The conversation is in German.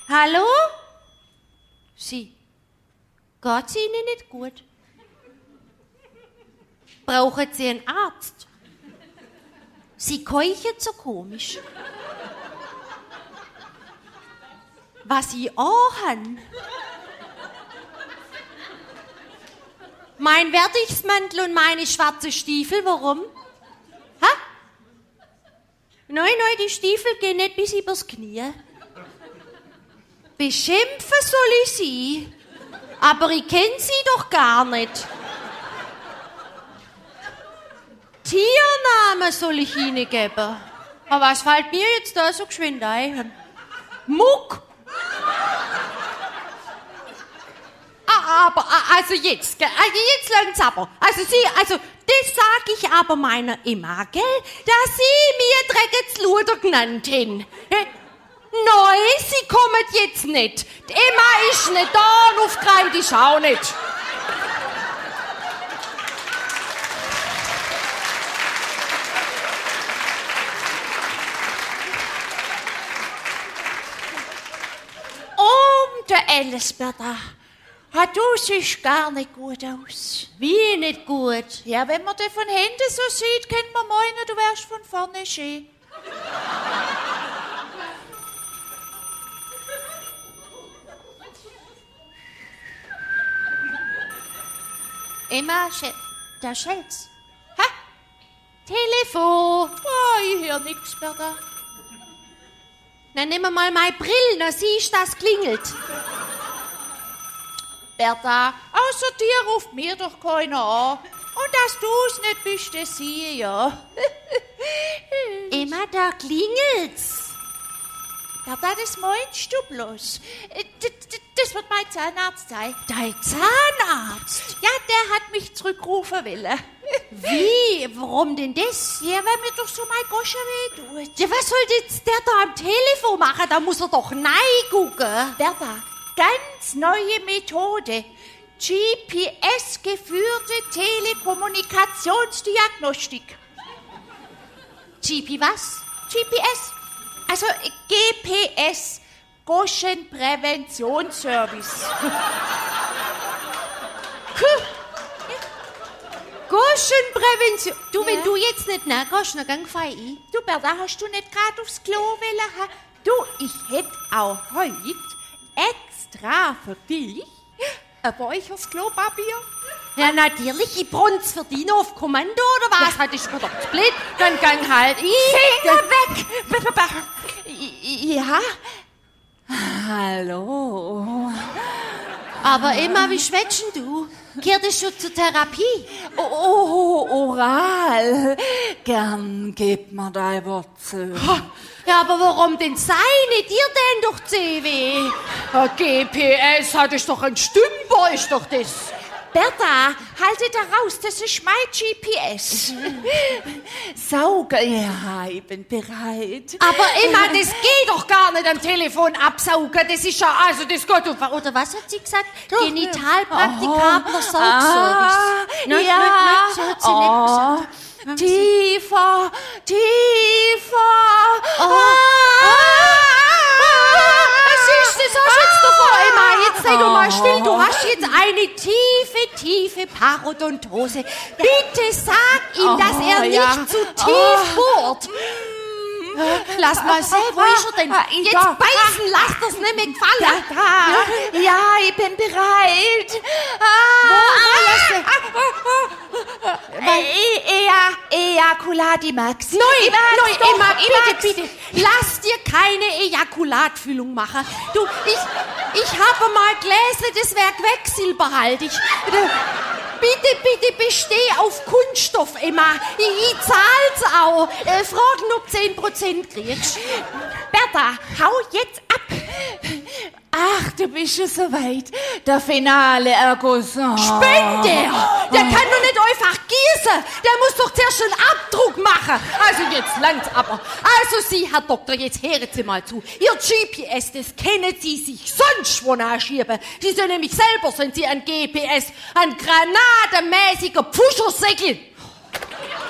Hallo? Sie. Geht's Ihnen nicht gut? Brauchen Sie einen Arzt? Sie keuchen so komisch. Was Sie anhaben? Mein Wertigsmantel und meine schwarzen Stiefel, warum? Ha? Nein, die Stiefel gehen nicht bis übers Knie. Beschimpfen soll ich Sie, aber ich kenne Sie doch gar nicht. Tiernamen soll ich Ihnen geben. Aber was fällt mir jetzt da so geschwind ein? Muck. Aber, also jetzt langt's aber. Also das sag ich aber meiner Emma, gell? Dass Sie mir Drecketsluder genannt haben. Nein, Sie kommen jetzt nicht. Die Emma ist nicht da und aufgeräumt ist auch nicht. Der Elsbeth da. Du siehst gar nicht gut aus. Wie nicht gut? Ja, wenn man dich von hinten so sieht, könnte man meinen, du wärst von vorne schön. Emma, da schellt's. Hä? Telefon. Oh, ich höre nichts, Bertha. Dann nimm mal meine Brille, dann siehst du, das klingelt. Bertha, außer dir ruft mir doch keiner an. Und dass du's nicht bist, das sehe ich ja. Emma, da klingelt's. Bertha, das meinst du bloß? Das wird mein Zahnarzt sein. Dein Zahnarzt? Ja, der hat mich zurückrufen wollen. Wie? Warum denn das? Ja, weil mir doch so mein Gosche weh tut. Ja, was soll jetzt der da am Telefon machen? Da muss er doch reingucken. Bertha, ganz neue Methode. GPS-geführte Telekommunikationsdiagnostik. was? GPS. Also GPS. Goschenpräventionsservice. Goschenprävention. Du, wenn du jetzt nicht nachgehst, dann gang fein ein. Du, Bertha, hast du nicht gerade aufs Klo wollen? Du, ich hätte auch heute extra für dich ein Bäuchers Klopapier. Ja, natürlich. Ich brunz für dich noch auf Kommando, oder was? Ja. Hattest du doch blöd? Dann gang halt ein. Finger weg! Ja? Hallo. Aber Emma, wie schwätschen du? Gehört es schon zur Therapie? Oh, oral. Gern gib mir deine Wurzel. Ja, aber warum denn seine? Dir denn doch CW? GPS, hattest doch ein Stümper, ist doch das. Bertha, halte da raus, das ist mein GPS. Sauge, ja, ich bin bereit. Aber Emma, das geht doch gar nicht am Telefon absaugen. Das ist ja, also das geht auf. Oder was hat sie gesagt? Genitalpraktikabler Saugservice. Nein, so hat sie nicht gesagt. Tiefer. Was hast du jetzt davor, Emma? Jetzt sei doch mal still. Du hast jetzt eine tiefe Parodontose. Bitte sag ihm, dass er nicht zu tief bohrt. Lass mal sehen, wo ist er denn? Jetzt beißen, lass das nicht mehr gefallen. Ja, ich bin bereit. Ejakulatimax. Nein, Emma, bitte. Lass dir keine Ejakulatfüllung machen. Du, ich habe mal gelesen, das wäre quecksilberhaltig. Bitte besteh auf Kunststoff, Emma. Ich zahl's auch. Fragen, ob 10% kriegst. Bertha, hau jetzt ab. Ach, du bist schon so weit. Der finale Erguss. Spinnt der? Der kann doch nicht einfach gießen. Der muss doch zuerst einen Abdruck machen. Also jetzt langt's aber. Also Sie, Herr Doktor, jetzt hören Sie mal zu. Ihr GPS, das können Sie sich sonst wo nachschieben. Sie sind nämlich selber, sind Sie ein GPS, ein granatenmäßiger Pfuschersäckel.